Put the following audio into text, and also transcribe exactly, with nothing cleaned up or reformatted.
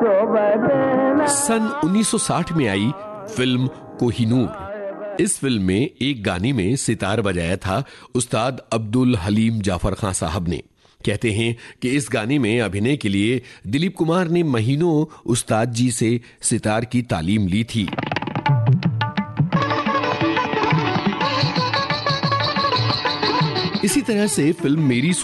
सन उन्नीस सौ साठ में आई फिल्म कोहिनूर। इस फिल्म में एक गाने में सितार बजाया था उस्ताद अब्दुल हलीम जाफर खां साहब ने। कहते हैं कि इस गाने में अभिनय के लिए दिलीप कुमार ने महीनों उस्ताद जी से सितार की तालीम ली थी। इसी तरह से फिल्म मेरी